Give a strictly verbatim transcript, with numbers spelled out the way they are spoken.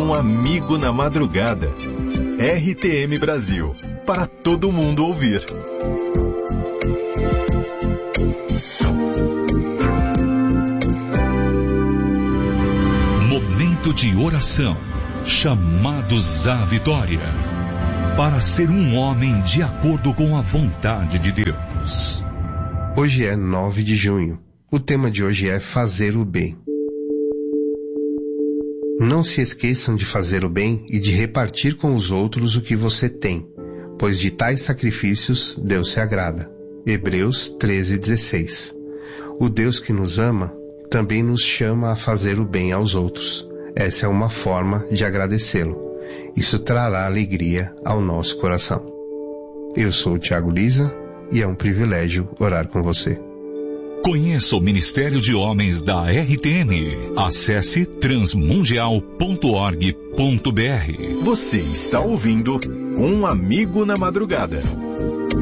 Um amigo na madrugada. R T M Brasil. Para todo mundo ouvir. Momento de oração. Chamados à vitória. Para ser um homem de acordo com a vontade de Deus. Hoje é nove de junho. O tema de hoje é fazer o bem. Não se esqueçam de fazer o bem e de repartir com os outros o que você tem, pois de tais sacrifícios Deus se agrada. Hebreus treze, dezesseis. O Deus que nos ama também nos chama a fazer o bem aos outros. Essa é uma forma de agradecê-lo. Isso trará alegria ao nosso coração. Eu sou o Thiago Lisa e é um privilégio orar com você. Conheça o Ministério de Homens da R T M. Acesse transmundial ponto org ponto br. Você está ouvindo Um Amigo na Madrugada.